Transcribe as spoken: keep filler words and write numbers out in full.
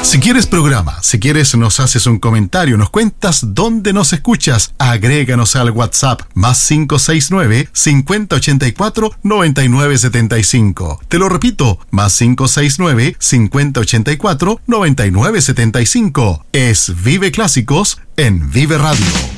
Si quieres programa, si quieres nos haces un comentario, nos cuentas dónde nos escuchas, agréganos al WhatsApp más cinco seis nueve, cincuenta ochenta y cuatro, noventa y nueve setenta y cinco. Te lo repito, más cinco seis nueve, cincuenta ochenta y cuatro, noventa y nueve setenta y cinco. Es Vive Clásicos en Vive Radio.